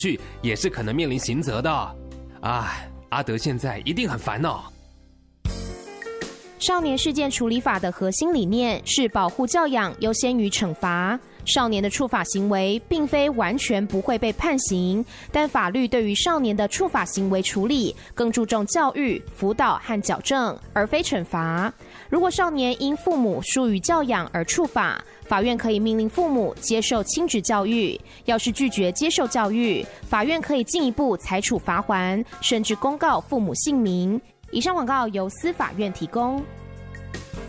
去，也是可能面临刑责的。阿德现在一定很烦哦。 少年事件处理法的核心理念是保护教养优先于惩罚。少年的触法行为并非完全不会被判刑，但法律对于少年的触法行为处理更注重教育、辅导和矫正，而非惩罚。如果少年因父母疏于教养而触法，法院可以命令父母接受亲职教育。要是拒绝接受教育，法院可以进一步裁处罚锾，甚至公告父母姓名。以上广告由司法院提供。